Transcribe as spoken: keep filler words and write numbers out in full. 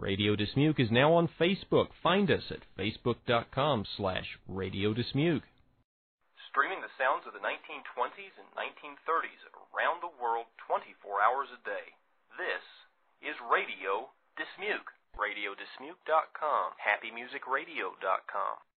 Radio Dismuke is now on Facebook. Find us at facebook.com slash Radio Dismuke. Streaming the sounds of the nineteen twenties and nineteen thirties around the world twenty-four hours a day. This is Radio Dismuke. radio dismuke dot com, happy music radio dot com.